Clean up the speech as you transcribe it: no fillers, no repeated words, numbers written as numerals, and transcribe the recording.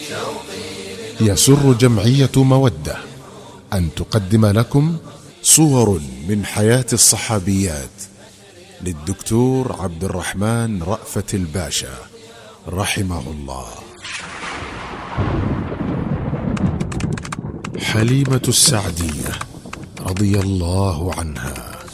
يسر جمعية مودة أن تقدم لكم صور من حياة الصحابيات للدكتور عبد الرحمن رأفت الباشا رحمه الله. حليمة السعدية رضي الله عنها.